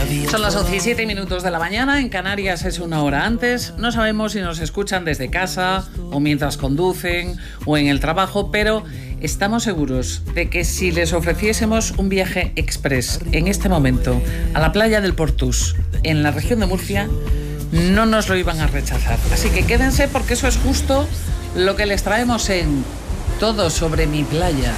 Son las 11:07 de la mañana, en Canarias es una hora antes. No sabemos si nos escuchan desde casa o mientras conducen o en el trabajo, pero estamos seguros de que si les ofreciésemos un viaje express en este momento a la playa del Portús, en la región de Murcia, no nos lo iban a rechazar. Así que quédense porque eso es justo lo que les traemos en Todo sobre mi playa.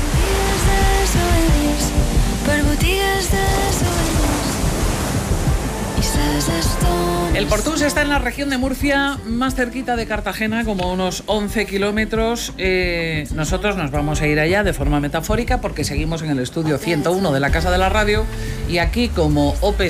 El Portús está en la región de Murcia, más cerquita de Cartagena, como unos 11 kilómetros. Nosotros nos vamos a ir allá de forma metafórica porque seguimos en el estudio 101 de la Casa de la Radio y aquí, como OPE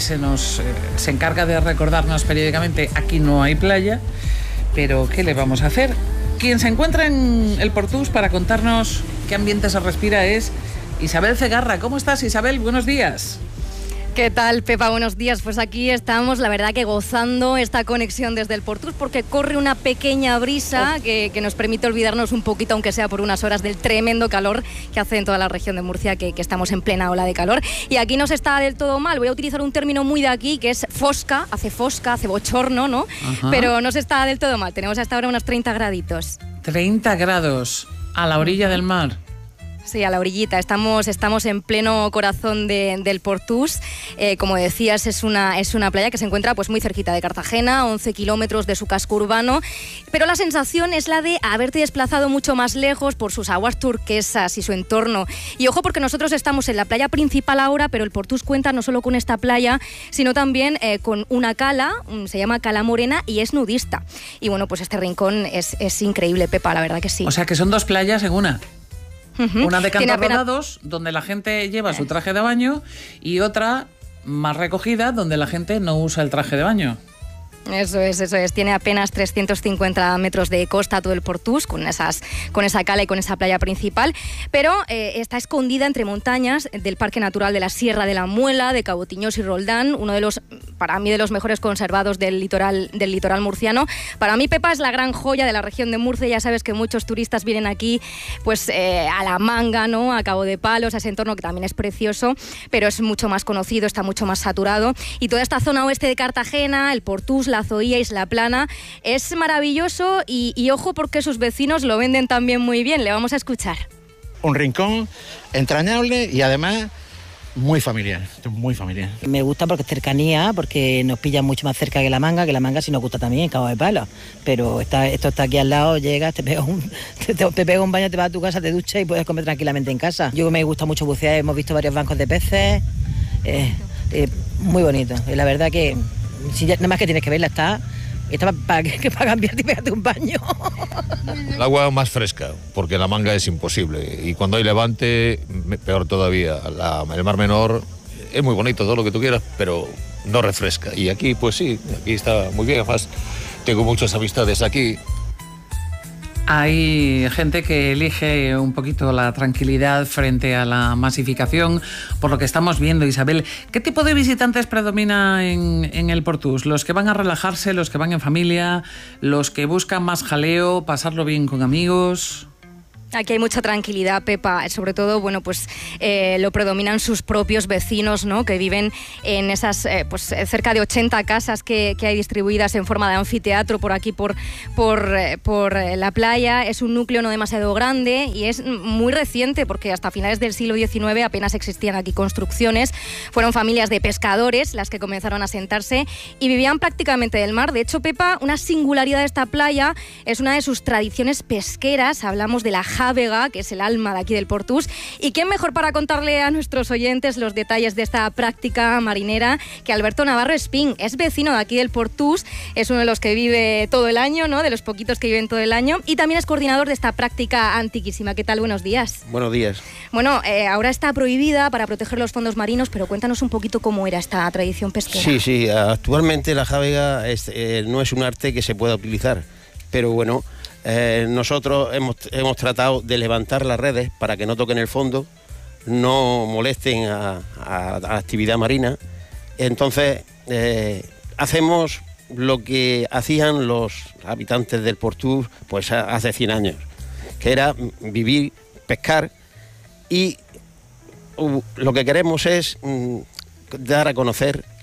se encarga de recordarnos periódicamente, aquí no hay playa, pero ¿qué le vamos a hacer? Quien se encuentra en el Portús para contarnos qué ambiente se respira es Isabel Cegarra. ¿Cómo estás, Isabel? Buenos días. ¿Qué tal, Pepa? Buenos días. Pues aquí estamos, la verdad que gozando esta conexión desde el Portús porque corre una pequeña brisa que nos permite olvidarnos un poquito, aunque sea por unas horas, del tremendo calor que hace en toda la región de Murcia, que estamos en plena ola de calor. Y aquí no se está del todo mal. Voy a utilizar un término muy de aquí, que es fosca, hace bochorno, ¿no? Ajá. Pero no se está del todo mal. Tenemos hasta ahora unos 30 graditos. 30 grados a la orilla del mar. Sí, a la orillita. Estamos en pleno corazón del Portús. Como decías, es una playa que se encuentra pues muy cerquita de Cartagena, 11 kilómetros de su casco urbano. Pero la sensación es la de haberte desplazado mucho más lejos por sus aguas turquesas y su entorno. Y ojo, porque nosotros estamos en la playa principal ahora, pero el Portús cuenta no solo con esta playa, sino también con una cala, se llama Cala Morena, y es nudista. Y bueno, pues este rincón es increíble, Pepa, la verdad que sí. O sea que son dos playas en una. Una de cantos rodados, donde la gente lleva su traje de baño, y otra más recogida, donde la gente no usa el traje de baño. Eso es. Tiene apenas 350 metros de costa todo el Portús, con esa cala y con esa playa principal, pero está escondida entre montañas del Parque Natural de la Sierra de la Muela, de Cabo Tiñós y Roldán, uno de los, para mí, de los mejores conservados del litoral murciano. Para mí, Pepa, es la gran joya de la región de Murcia. Ya sabes que muchos turistas vienen aquí pues a La Manga, ¿no? A Cabo de Palos, a ese entorno que también es precioso, pero es mucho más conocido, está mucho más saturado. Y toda esta zona oeste de Cartagena, el Portús, la Zoía, Isla Plana, es maravilloso y ojo porque sus vecinos lo venden también muy bien. Le vamos a escuchar. Un rincón entrañable y además muy familiar, muy familiar. Me gusta porque es cercanía, porque nos pilla mucho más cerca que La Manga sí nos gusta también, Cabo de Palos. Pero esto está aquí al lado, llegas, te pegas un baño, te vas a tu casa, te duchas y puedes comer tranquilamente en casa. Yo me gusta mucho bucear, hemos visto varios bancos de peces, muy bonito. Y la verdad que si ya, nada más que tienes que verla, está para cambiarte y pegarte un baño. El agua más fresca, porque La Manga es imposible. Y cuando hay levante, peor todavía. El Mar Menor es muy bonito, todo lo que tú quieras, pero no refresca. Y aquí, pues sí, aquí está muy bien. Además, tengo muchas amistades aquí. Hay gente que elige un poquito la tranquilidad frente a la masificación, por lo que estamos viendo, Isabel. ¿Qué tipo de visitantes predomina en el Portús? ¿Los que van a relajarse, los que van en familia, los que buscan más jaleo, pasarlo bien con amigos? Aquí hay mucha tranquilidad, Pepa, sobre todo, bueno, pues lo predominan sus propios vecinos, ¿no? Que viven en esas, cerca de 80 casas que hay distribuidas en forma de anfiteatro por aquí, por la playa. Es un núcleo no demasiado grande y es muy reciente porque hasta finales del siglo XIX apenas existían aquí construcciones. Fueron familias de pescadores las que comenzaron a asentarse y vivían prácticamente del mar. De hecho, Pepa, una singularidad de esta playa es una de sus tradiciones pesqueras. Hablamos de la jávega, que es el alma de aquí del Portús. ¿Y quién mejor para contarle a nuestros oyentes los detalles de esta práctica marinera que Alberto Navarro Espín? Es vecino de aquí del Portús, es uno de los que vive todo el año, ¿no? De los poquitos que viven todo el año, y también es coordinador de esta práctica antiquísima. ¿Qué tal? Buenos días. Buenos días. Bueno, ahora está prohibida para proteger los fondos marinos, pero cuéntanos un poquito cómo era esta tradición pesquera. Sí, actualmente la jávega no es un arte que se pueda utilizar, pero bueno, nosotros hemos tratado de levantar las redes para que no toquen el fondo, no molesten a la actividad marina. Entonces hacemos lo que hacían los habitantes del Portús pues hace 100 años, que era vivir, pescar, y lo que queremos es dar a conocer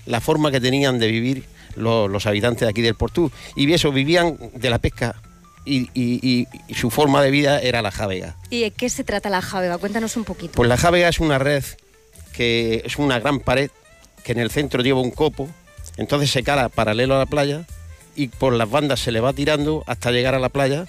la forma que tenían de vivir los habitantes de aquí del Portús. Y eso, vivían de la pesca y su forma de vida era la jávega. ¿Y de qué se trata la jávega? Cuéntanos un poquito. Pues la jávega es una red que es una gran pared que en el centro lleva un copo, entonces se cala paralelo a la playa y por las bandas se le va tirando hasta llegar a la playa.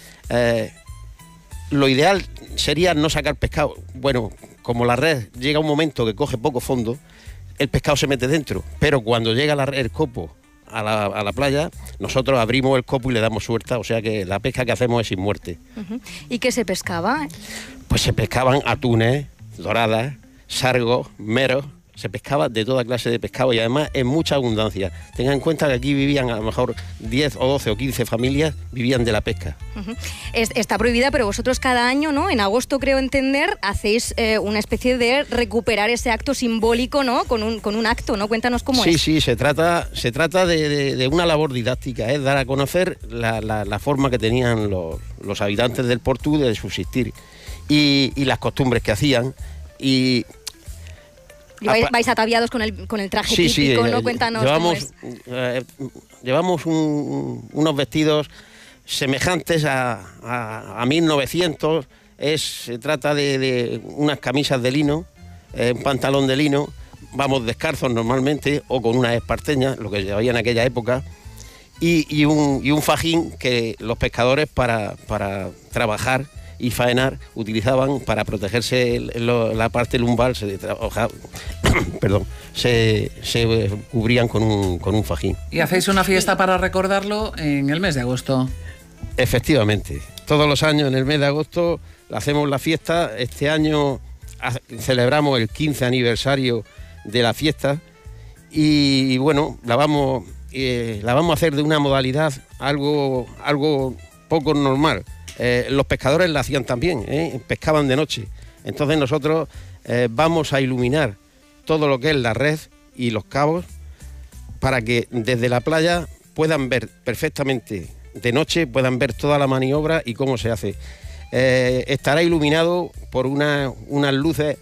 Lo ideal sería no sacar pescado. Bueno, como la red llega a un momento que coge poco fondo, el pescado se mete dentro, pero cuando llega el copo a la playa, nosotros abrimos el copo y le damos suelta, o sea que la pesca que hacemos es sin muerte. ¿Y qué se pescaba? Pues se pescaban atunes, doradas, sargos, meros. Se pescaba de toda clase de pescado y además en mucha abundancia. Tengan en cuenta que aquí vivían a lo mejor 10 o 12 o 15 familias, vivían de la pesca. Está prohibida, pero vosotros cada año, ¿no? En agosto, creo entender, hacéis una especie de recuperar ese acto simbólico, ¿no? Con un acto, ¿no? Cuéntanos cómo es. Sí, se trata de una labor didáctica, es dar a conocer la forma que tenían los habitantes del Portú de subsistir y las costumbres que hacían. Y vais ataviados con el traje típico, ¿no? Cuéntanos cómo es. Llevamos unos vestidos semejantes a 1900. Se trata de unas camisas de lino, un pantalón de lino. Vamos descalzos normalmente o con unas esparteñas, lo que llevaban en aquella época. Y un fajín que los pescadores para trabajar y faenar utilizaban para protegerse la parte lumbar, se cubrían con un fajín. ¿Y hacéis una fiesta para recordarlo en el mes de agosto? Efectivamente, todos los años en el mes de agosto hacemos la fiesta. Este año celebramos el 15 aniversario de la fiesta y bueno, la vamos a hacer de una modalidad algo poco normal. Los pescadores la hacían también, pescaban de noche. Entonces nosotros vamos a iluminar todo lo que es la red y los cabos para que desde la playa puedan ver perfectamente de noche, puedan ver toda la maniobra y cómo se hace. Estará iluminado por unas luces.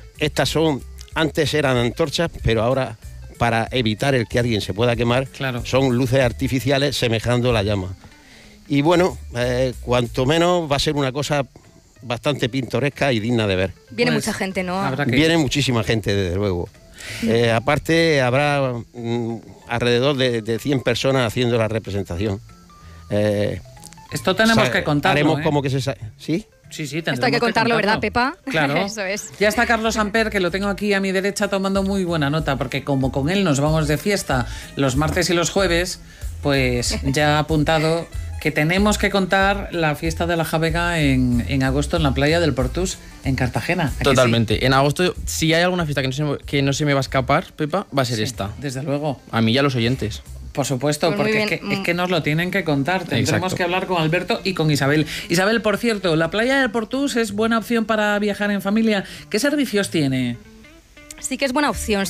Antes eran antorchas, pero ahora, para evitar el que alguien se pueda quemar, claro, son luces artificiales semejando la llama. Y bueno, cuanto menos va a ser una cosa bastante pintoresca y digna de ver. Viene mucha gente, ¿no? Viene muchísima gente, desde luego. Aparte, habrá alrededor de 100 personas haciendo la representación. Esto tenemos que contarlo. Haremos como que se... ¿Sí? Sí, esto hay que contarlo, ¿verdad, Pepa? Claro. Eso es. Ya está Carlos Amper, que lo tengo aquí a mi derecha tomando muy buena nota, porque como con él nos vamos de fiesta los martes y los jueves, pues ya ha apuntado que tenemos que contar la fiesta de la jávega en agosto en la playa del Portús, en Cartagena. Totalmente. Sí. En agosto, si hay alguna fiesta que no se me va a escapar, Pepa, va a ser esta. Desde luego. A mí y a los oyentes. Por supuesto, pues porque es que nos lo tienen que contar. Tendremos que hablar con Alberto y con Isabel. Isabel, por cierto, ¿la playa del Portús es buena opción para viajar en familia? ¿Qué servicios tiene? Sí que es buena opción,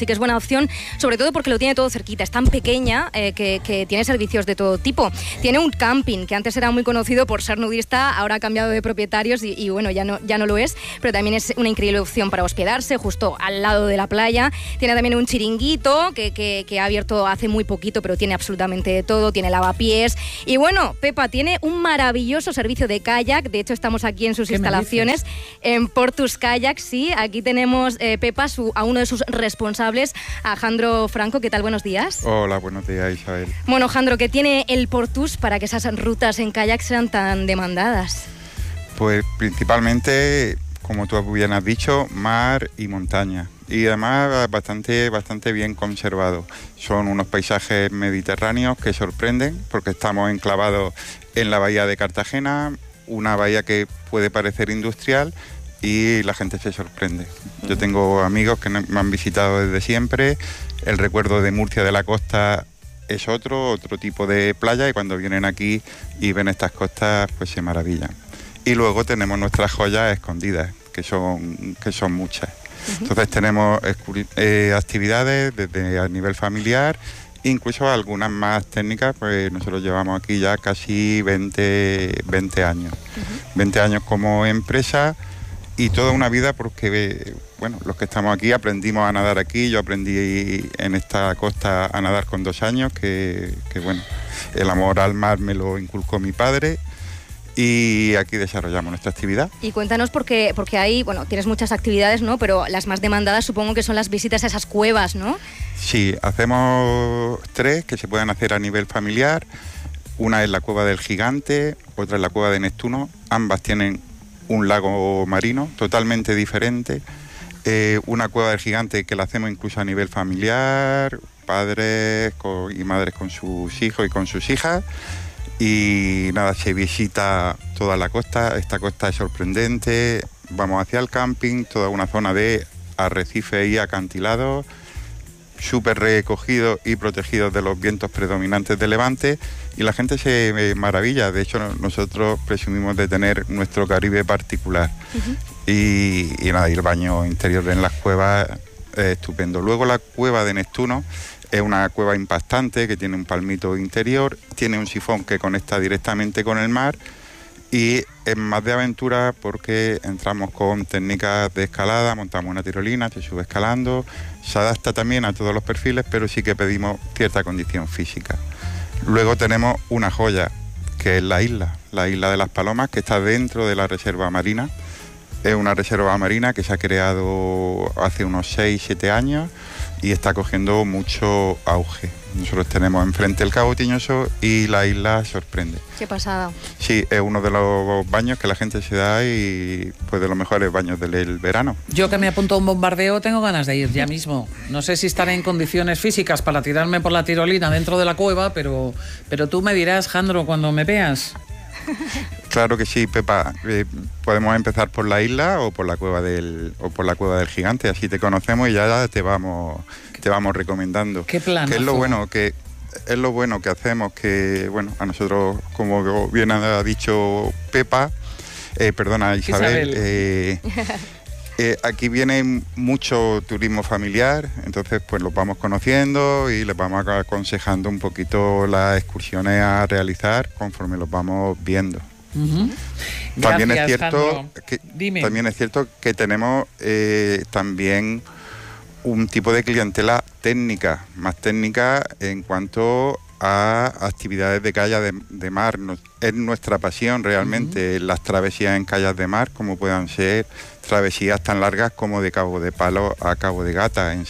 sobre todo porque lo tiene todo cerquita. Es tan pequeña que tiene servicios de todo tipo. Tiene un camping, que antes era muy conocido por ser nudista, ahora ha cambiado de propietarios y bueno, ya no lo es, pero también es una increíble opción para hospedarse justo al lado de la playa. Tiene también un chiringuito que ha abierto hace muy poquito, pero tiene absolutamente de todo, tiene lavapiés. Y bueno, Pepa, tiene un maravilloso servicio de kayak. De hecho, estamos aquí en sus instalaciones, en Portus Kayak, sí. Aquí tenemos, Pepa, a uno de sus responsables, a Jandro Franco. ¿Qué tal? Buenos días. Hola, buenos días, Isabel. Bueno, Jandro, ¿qué tiene el Portús para que esas rutas en kayak sean tan demandadas? Pues principalmente, como tú bien has dicho, mar y montaña. Y además bastante bien conservado. Son unos paisajes mediterráneos que sorprenden porque estamos enclavados en la bahía de Cartagena, una bahía que puede parecer industrial, y la gente se sorprende. Yo tengo amigos que me han visitado desde siempre. El recuerdo de Murcia de la Costa es otro tipo de playa, y cuando vienen aquí y ven estas costas, pues se maravillan. Y luego tenemos nuestras joyas escondidas, que son muchas. Entonces tenemos actividades desde a nivel familiar, incluso algunas más técnicas, pues nosotros llevamos aquí ya casi 20 años. 20 años como empresa. y toda una vida porque, bueno, los que estamos aquí aprendimos a nadar aquí. Yo aprendí en esta costa a nadar con 2 años, que bueno, el amor al mar me lo inculcó mi padre. Y aquí desarrollamos nuestra actividad. Y cuéntanos porque hay, bueno, tienes muchas actividades, ¿no? Pero las más demandadas supongo que son las visitas a esas cuevas, ¿no? Sí, hacemos 3 que se pueden hacer a nivel familiar. Una es la Cueva del Gigante, otra es la Cueva de Neptuno. Ambas tienen un lago marino totalmente diferente. Una Cueva del Gigante que la hacemos incluso a nivel familiar, padres y madres con sus hijos y con sus hijas. Y nada, se visita toda la costa. Esta costa es sorprendente. Vamos hacia el camping, toda una zona de arrecifes y acantilados, súper recogidos y protegidos de los vientos predominantes de levante, y la gente se maravilla. De hecho, nosotros presumimos de tener nuestro Caribe particular. Y nada, y el baño interior en las cuevas es estupendo. Luego la Cueva de Neptuno es una cueva impactante que tiene un palmito interior, tiene un sifón que conecta directamente con el mar y es más de aventura porque entramos con técnicas de escalada, montamos una tirolina, se sube escalando, se adapta también a todos los perfiles, pero sí que pedimos cierta condición física. Luego tenemos una joya, que es la isla de las Palomas, que está dentro de la reserva marina. Es una reserva marina que se ha creado hace unos 6-7 años y está cogiendo mucho auge. Nosotros tenemos enfrente el Cabo Tiñoso y la isla sorprende. Qué pasada. Sí, es uno de los baños que la gente se da y pues de los mejores baños del verano. Yo que me apunto a un bombardeo tengo ganas de ir ya mismo. No sé si estaré en condiciones físicas para tirarme por la tirolina dentro de la cueva, pero tú me dirás, Jandro, cuando me veas. Claro que sí, Pepa. Podemos empezar por la isla o por la cueva del Gigante, así te conocemos y ya te vamos recomendando. ¿Qué planazo? Que es lo bueno que hacemos, que bueno, a nosotros, como bien ha dicho Pepa, Isabel. Aquí viene mucho turismo familiar, entonces pues los vamos conociendo y les vamos aconsejando un poquito las excursiones a realizar conforme los vamos viendo. También es cierto que tenemos también un tipo de clientela técnica, más técnica en cuanto a actividades de calles de mar. Es nuestra pasión realmente, las travesías en calles de mar, como puedan ser travesías tan largas como de Cabo de Palo a Cabo de Gata en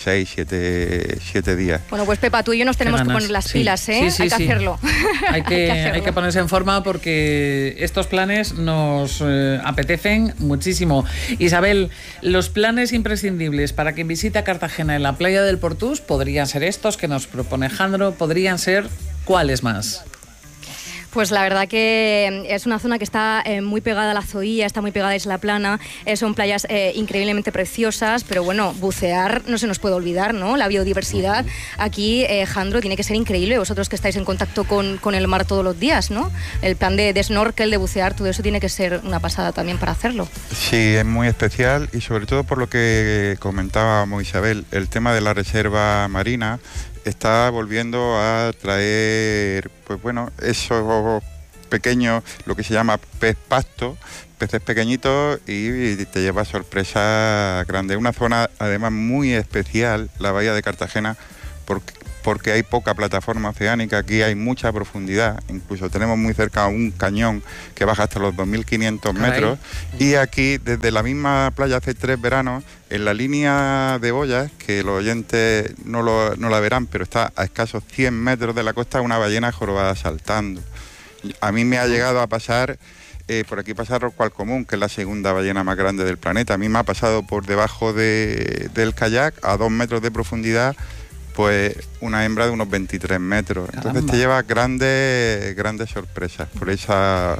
6-7 días. Bueno, pues Pepa, tú y yo nos tenemos que poner las pilas, ¿eh? Sí, hay que hacerlo. Hay que ponerse en forma porque estos planes nos apetecen muchísimo. Isabel, los planes imprescindibles para quien visita Cartagena en la playa del Portús podrían ser estos que nos propone Jandro, podrían ser ¿cuáles más? Pues la verdad que es una zona que está muy pegada a la Zoía, está muy pegada a Isla Plana, son playas increíblemente preciosas, pero bueno, bucear no se nos puede olvidar, ¿no? La biodiversidad aquí, Jandro, tiene que ser increíble, vosotros que estáis en contacto con el mar todos los días, ¿no? El plan de snorkel, de bucear, todo eso tiene que ser una pasada también para hacerlo. Sí, es muy especial y sobre todo por lo que comentábamos, Isabel, el tema de la reserva marina está volviendo a traer, pues bueno, esos pequeños, lo que se llama pez pasto, peces pequeñitos, y te lleva sorpresas grandes. Una zona además muy especial, la bahía de Cartagena, porque hay poca plataforma oceánica, aquí hay mucha profundidad, incluso tenemos muy cerca un cañón que baja hasta los 2.500 metros, y aquí desde la misma playa hace 3 veranos, en la línea de boyas, que los oyentes no la verán, pero está a escasos 100 metros de la costa, una ballena jorobada saltando. A mí me ha llegado a pasar, por aquí pasa Roscual Común, que es la segunda ballena más grande del planeta. A mí me ha pasado por debajo del kayak, a 2 metros de profundidad, pues una hembra de unos 23 metros. Entonces te lleva grandes sorpresas por esa...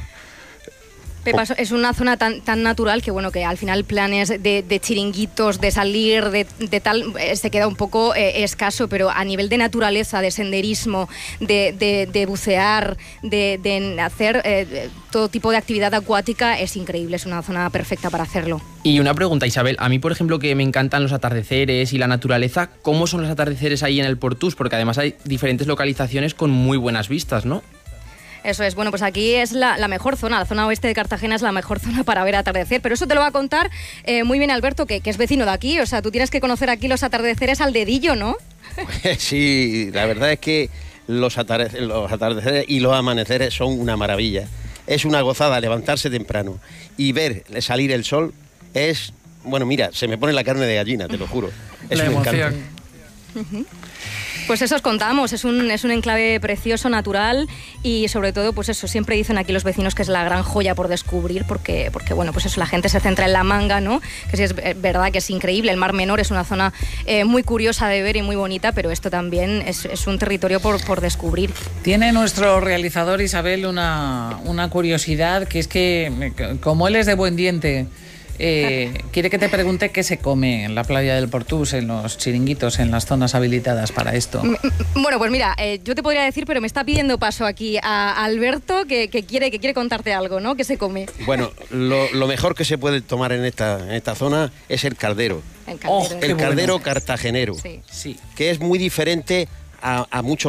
Pepa, es una zona tan natural que bueno, que al final planes de chiringuitos, de salir, de tal, se queda un poco escaso, pero a nivel de naturaleza, de senderismo, de bucear, de hacer todo tipo de actividad acuática, es increíble, es una zona perfecta para hacerlo. Y una pregunta, Isabel, a mí por ejemplo que me encantan los atardeceres y la naturaleza, ¿cómo son los atardeceres ahí en el Portús? Porque además hay diferentes localizaciones con muy buenas vistas, ¿no? Eso es, bueno, pues aquí es la mejor zona, la zona oeste de Cartagena es la mejor zona para ver atardecer, pero eso te lo va a contar muy bien Alberto, que es vecino de aquí, o sea, tú tienes que conocer aquí los atardeceres al dedillo, ¿no? Sí, la verdad es que los atardeceres y los amaneceres son una maravilla. Es una gozada levantarse temprano y ver salir el sol es... Bueno, mira, se me pone la carne de gallina, te lo juro. Es un encanto. Pues eso os contamos, es un enclave precioso, natural y sobre todo, pues eso, siempre dicen aquí los vecinos que es la gran joya por descubrir porque bueno, pues eso, la gente se centra en la Manga, ¿no? Que sí es verdad que es increíble, el Mar Menor es una zona muy curiosa de ver y muy bonita, pero esto también es un territorio por descubrir. Tiene nuestro realizador Isabel una curiosidad, que es que como él es de buen diente, quiere que te pregunte qué se come en la playa del Portús, en los chiringuitos, en las zonas habilitadas para esto. Bueno, pues mira, yo te podría decir, pero me está pidiendo paso aquí a Alberto que quiere contarte algo, ¿no? ¿Qué se come? Bueno, lo mejor que se puede tomar en esta zona es el caldero. El caldero cartagenero, sí. Que es muy diferente a muchos.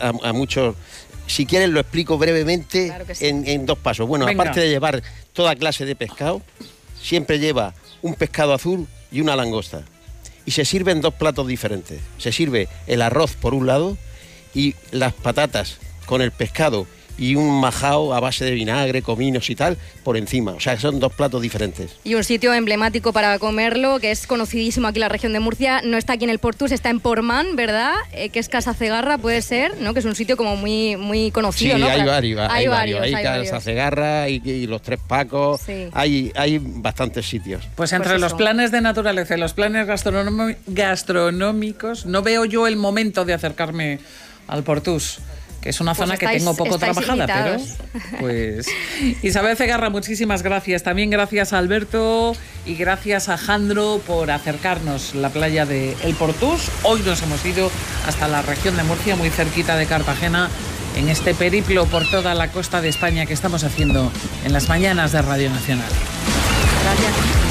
Si quieres lo explico brevemente, claro que sí. en 2 pasos. Bueno, venga. Aparte de llevar toda clase de pescado, siempre lleva un pescado azul y una langosta. Y se sirven 2 platos diferentes. Se sirve el arroz por un lado y las patatas con el pescado y un majao a base de vinagre, cominos y tal por encima. O sea, son 2 platos diferentes. Y un sitio emblemático para comerlo, que es conocidísimo aquí en la región de Murcia, no está aquí en el Portús, está en Portmán, ¿verdad? Que es Casa Cegarra, puede ser, ¿no? Que es un sitio como muy conocido, sí, ¿no? Hay varios. Hay Casa Cegarra y los 3 Pacos. Sí. Hay bastantes sitios. Pues entre los planes de naturaleza y los planes gastronómicos, no veo yo el momento de acercarme al Portús, que es una zona que tengo poco trabajada, invitados. Pero pues Isabel Cegarra, muchísimas gracias. También gracias a Alberto y gracias a Jandro por acercarnos la playa de El Portús. Hoy nos hemos ido hasta la región de Murcia, muy cerquita de Cartagena, en este periplo por toda la costa de España que estamos haciendo en las mañanas de Radio Nacional. Gracias.